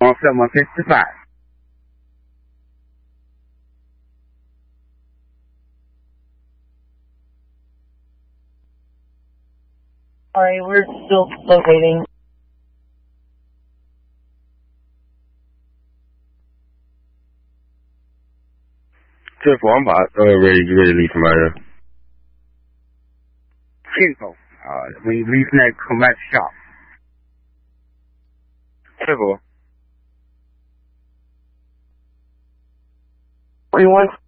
1755. Sorry, we're still locating. 这4把ready leave from right here. Info. When you leave from that, come back to shop. 4. We want